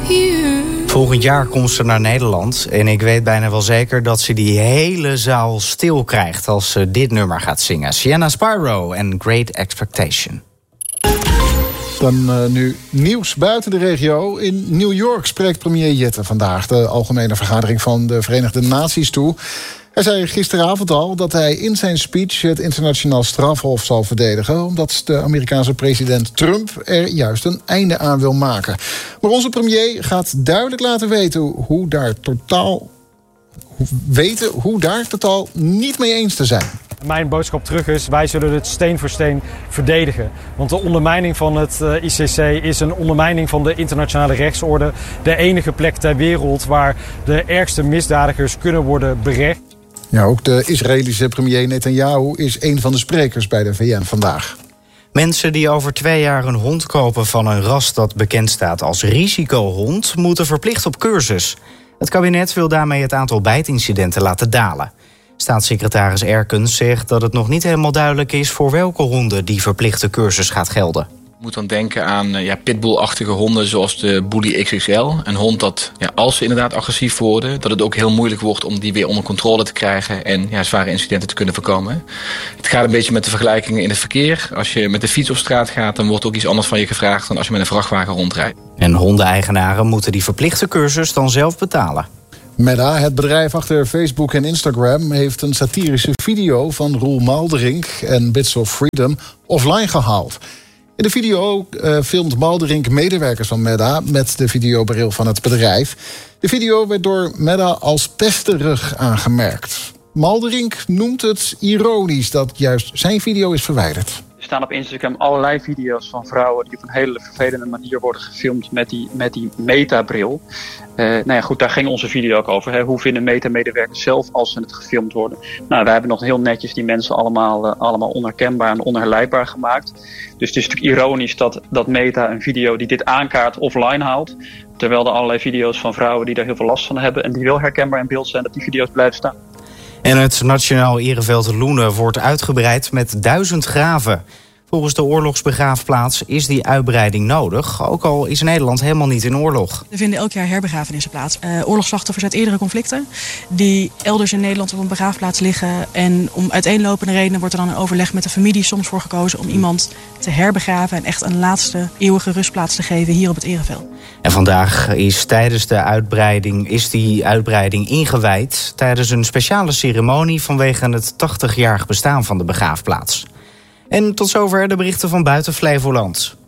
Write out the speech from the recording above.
Volgend jaar komt ze naar Nederland en ik weet bijna wel zeker dat ze die hele zaal stil krijgt als ze dit nummer gaat zingen. Sienna Spyro en Great Expectation. Dan nu nieuws buiten de regio. In New York spreekt premier Jette vandaag de algemene vergadering van de Verenigde Naties toe. Hij zei gisteravond al dat hij in zijn speech het internationaal strafhof zal verdedigen, omdat de Amerikaanse president Trump er juist een einde aan wil maken. Maar onze premier gaat duidelijk laten weten hoe daar totaal niet mee eens te zijn. Mijn boodschap terug is, wij zullen het steen voor steen verdedigen. Want de ondermijning van het ICC is een ondermijning van de internationale rechtsorde. De enige plek ter wereld waar de ergste misdadigers kunnen worden berecht. Ja, ook de Israëlische premier Netanyahu is een van de sprekers bij de VN vandaag. Mensen die over 2 jaar een hond kopen van een ras dat bekend staat als risicohond, moeten verplicht op cursus. Het kabinet wil daarmee het aantal bijtincidenten laten dalen. Staatssecretaris Erkens zegt dat het nog niet helemaal duidelijk is voor welke honden die verplichte cursus gaat gelden. Je moet dan denken aan pitbull-achtige honden zoals de Bully XXL. Een hond dat, als ze inderdaad agressief worden, dat het ook heel moeilijk wordt om die weer onder controle te krijgen en zware incidenten te kunnen voorkomen. Het gaat een beetje met de vergelijkingen in het verkeer. Als je met de fiets op straat gaat, dan wordt ook iets anders van je gevraagd dan als je met een vrachtwagen rondrijdt. En hondeneigenaren moeten die verplichte cursus dan zelf betalen. Meta, het bedrijf achter Facebook en Instagram, heeft een satirische video van Roel Malderink en Bits of Freedom offline gehaald. In de video filmt Malderink medewerkers van Meta met de videobril van het bedrijf. De video werd door Meta als pesterig aangemerkt. Malderink noemt het ironisch dat juist zijn video is verwijderd. Er staan op Instagram allerlei video's van vrouwen die op een hele vervelende manier worden gefilmd met die Meta-bril. Daar ging onze video ook over. Hè. Hoe vinden Meta-medewerkers zelf als ze het gefilmd worden? Nou, wij hebben nog heel netjes die mensen allemaal onherkenbaar en onherleidbaar gemaakt. Dus het is natuurlijk ironisch dat Meta een video die dit aankaart offline haalt. Terwijl er allerlei video's van vrouwen die daar heel veel last van hebben en die wel herkenbaar in beeld zijn, dat die video's blijven staan. En het Nationaal Ereveld Loenen wordt uitgebreid met 1000 graven. Volgens de oorlogsbegraafplaats is die uitbreiding nodig, ook al is Nederland helemaal niet in oorlog. Er vinden elk jaar herbegrafenissen plaats. Oorlogsslachtoffers uit eerdere conflicten die elders in Nederland op een begraafplaats liggen. En om uiteenlopende redenen wordt er dan een overleg met de familie soms voor gekozen om iemand te herbegraven en echt een laatste eeuwige rustplaats te geven hier op het Ereveld. En vandaag is tijdens die uitbreiding ingewijd tijdens een speciale ceremonie vanwege het 80-jarig bestaan van de begraafplaats. En tot zover de berichten van buiten Flevoland.